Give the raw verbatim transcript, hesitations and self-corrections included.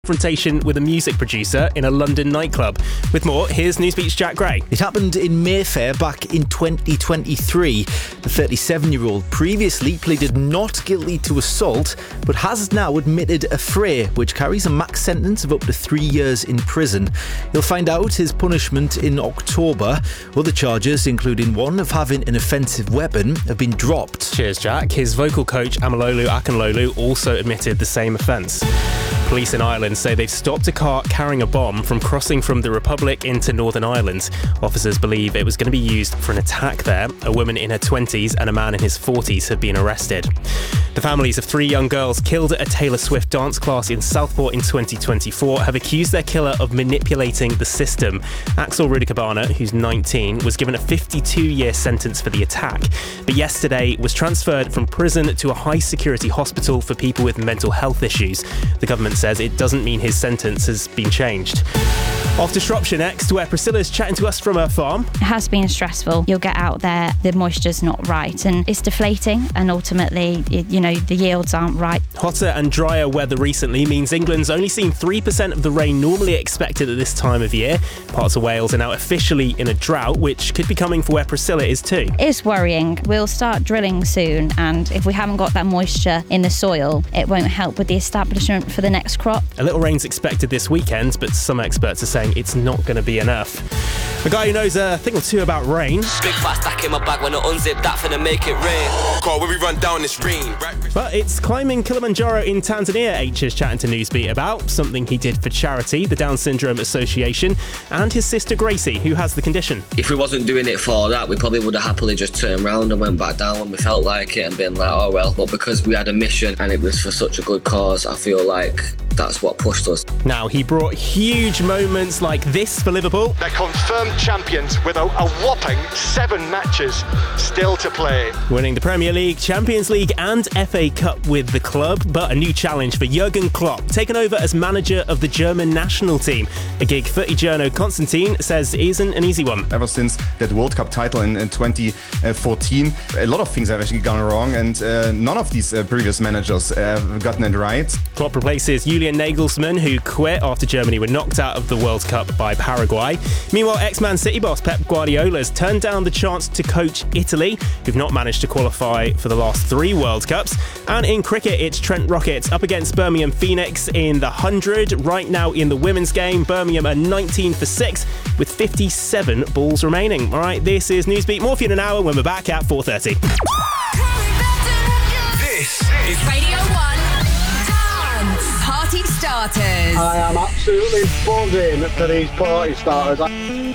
confrontation with a music producer in a London nightclub. With more, here's Newsbeat's Jack Gray. It happened in Mayfair back in twenty twenty-three. The thirty-seven-year-old previously pleaded not guilty to assault, but has now admitted a fray, which carries a max sentence of up to three years in prison. He'll find out his punishment in October. Other charges, including one of having an offensive weapon, have been dropped. Cheers, Jack. His vocal coach, Amalolu Akinlolu, also admitted the same offence. Police in Ireland say they've stopped a car carrying a bomb from crossing from the Republic into Northern Ireland. Officers believe it was going to be used for an attack there. A woman in her twenties and a man in his forties have been arrested. The families of three young girls killed at a Taylor Swift dance class in Southport in twenty twenty-four have accused their killer of manipulating the system. Axel Rudikabana, who's nineteen, was given a fifty-two-year sentence for the attack, but yesterday was transferred from prison to a high-security hospital for people with mental health issues. The government says it doesn't mean his sentence has been changed. Off to Shropshire next, where Priscilla's chatting to us from her farm. It has been stressful. You'll get out there, the moisture's not right, and it's deflating, and ultimately, it, you know, the yields aren't right. Hotter and drier weather recently means England's only seen three percent of the rain normally expected at this time of year. Parts of Wales are now officially in a drought, which could be coming for where Priscilla is too. It's worrying. We'll start drilling soon, and if we haven't got that moisture in the soil, it won't help with the establishment for the next crop. A little rain's expected this weekend, but some experts are saying it's not going to be enough. A guy who knows a thing or two about rain. Big fat stack in my bag when I unzip that finna make it rain. Call when we run down this rain. But it's climbing Kilimanjaro in Tanzania H is chatting to Newsbeat about, something he did for charity, the Down Syndrome Association, and his sister Gracie, who has the condition. If we wasn't doing it for that, we probably would have happily just turned around and went back down when we felt like it and been like, oh well. But because we had a mission and it was for such a good cause, I feel like that's what pushed us. Now, he brought huge moments like this for Liverpool. They're confirmed champions with a, a whopping seven matches still to play. Winning the Premier League, Champions League and F A Cup with the club, but a new challenge for Jurgen Klopp, taken over as manager of the German national team. A gig Footy journo Constantine says isn't an easy one. Ever since that World Cup title in, in twenty fourteen, a lot of things have actually gone wrong, and uh, none of these uh, previous managers have gotten it right. Klopp replaces Julian Nagelsmann, who quit after Germany were knocked out of the World Cup by Paraguay. Meanwhile, ex-Man City boss Pep Guardiola's turned down the chance to coach Italy, who've not managed to qualify for the last three World Cups. And in cricket, it's Trent Rockets up against Birmingham Phoenix in the one hundred. Right now in the women's game, Birmingham are nineteen for six with fifty-seven balls remaining. All right, this is Newsbeat. More for you in an hour when we're back at four thirty. This is Radio one Dance Party Starters. I am absolutely buzzing for these party starters.